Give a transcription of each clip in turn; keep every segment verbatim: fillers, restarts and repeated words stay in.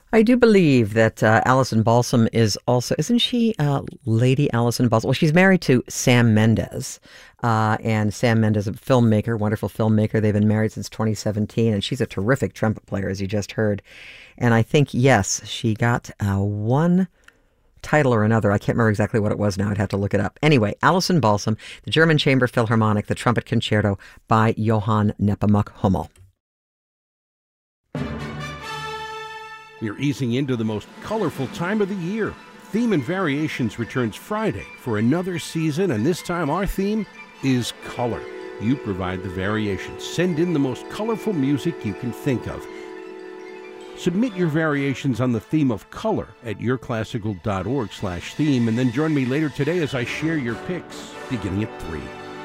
I do believe that uh, Alison Balsam is also, isn't she uh, Lady Alison Balsam? Well, she's married to Sam Mendes. Uh, and Sam Mendes, a filmmaker, wonderful filmmaker. They've been married since twenty seventeen, and she's a terrific trumpet player, as you just heard. And I think, yes, she got uh, one title or another. I can't remember exactly what it was now. I'd have to look it up. Anyway, Alison Balsam, the German Chamber Philharmonic, the Trumpet Concerto by Johann Nepomuk Hummel. We're easing into the most colorful time of the year. Theme and Variations returns Friday for another season, and this time our theme is color. You provide the variations. Send in the most colorful music you can think of. Submit your variations on the theme of color at yourclassical.org slash theme, and then join me later today as I share your picks, beginning at three.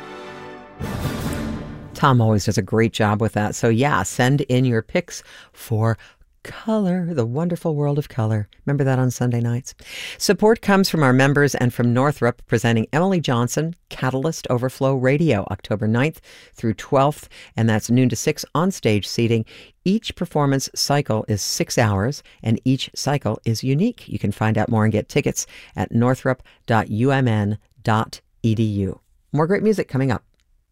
Tom always does a great job with that. So yeah, send in your picks for color, the wonderful world of color. Remember that on Sunday nights. Support comes from our members and from Northrop, presenting Emily Johnson, Catalyst Overflow Radio, October ninth through twelfth, and that's noon to six on stage seating. Each performance cycle is six hours, and each cycle is unique. You can find out more and get tickets at northrop dot u m n dot e d u. More great music coming up.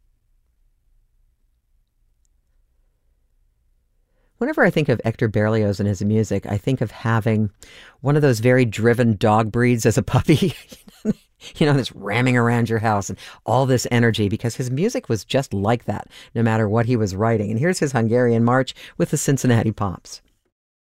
Whenever I think of Hector Berlioz and his music, I think of having one of those very driven dog breeds as a puppy, you know, that's ramming around your house and all this energy, because his music was just like that, no matter what he was writing. And here's his Hungarian March with the Cincinnati Pops.